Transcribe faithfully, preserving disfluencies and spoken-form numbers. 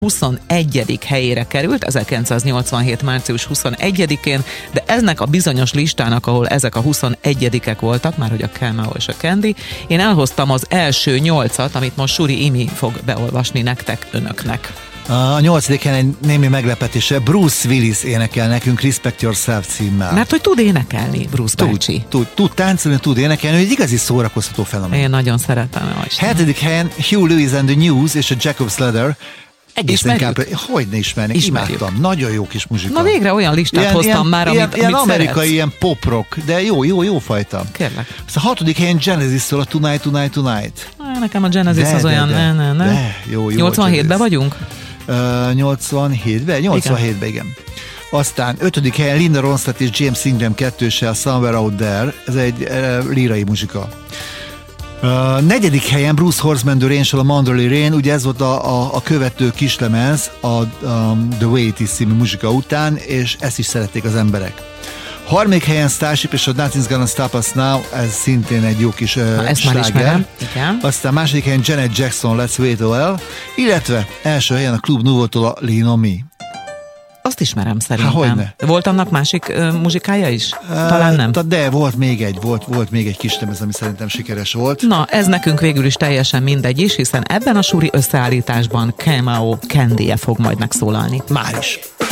huszonegyedik helyére került, ezerkilencszáznyolcvanhét. március huszonegyedikén, de eznek a bizonyos listának, ahol ezek a huszonegyedikek voltak, már hogy a Cameo és a Candy, én elhoztam az első nyolcat, amit most Suri Imi fog beolvasni nektek, önöknek. A nyolcadik helyen egy némi meglepetése, Bruce Willis énekel nekünk Respect Yourself címmel. Mert hogy tud énekelni, Bruce tud, bácsi. Tud, tud táncolni, tud énekelni, hogy egy igazi szórakoztató feladat. Én nagyon szeretem. Hetedik helyen Hugh Lewis and the News és a Jacob's Ladder. Egészen kápra, hogy ne ismernék, imádtam. Nagyon jó kis muzsika. Na végre olyan listát ilyen, hoztam ilyen, már, amit, ilyen, amit ilyen amerikai, szeretsz. ilyen pop-rock, de jó, jó, jó fajta. Kérlek. A hatodik helyen Genesis-től a Tonight, Tonight, Tonight. Nekem a Genesis de, az de, olyan, de, ne, ne, ne. De, jó, jó, nyolcvanhétben vagyunk? Uh, nyolcvanhétben? nyolcvanhétben, igen. igen. Aztán ötödik helyen Linda Ronstadt és James Ingram kettőssel Somewhere Out There. Ez egy uh, lírai muzsika. Uh, negyedik helyen Bruce Horseman The Rain-sel a Mandolin Rain, ugye ez volt a, a, a követő kislemez a um, The Way It Is című muzsika után, és ezt is szerették az emberek. Harmadik helyen Starship és a Nothing's Gonna Stop Us Now, ez szintén egy jó kis uh, Na, ezt sláger. már ismerem. Igen. Aztán második helyen Janet Jackson Let's Wait a While, illetve első helyen a Club Nouveau-tól a Lean on Me. Azt ismerem szerintem. Há, hogyne. Volt annak másik uh, muzsikája is? Talán nem. Uh, de volt még egy, volt, volt még egy kis lemez, ami szerintem sikeres volt. Na, ez nekünk végül is teljesen mindegy is, hiszen ebben a Suri összeállításban Cameo Candy-e fog majd megszólalni. Már is.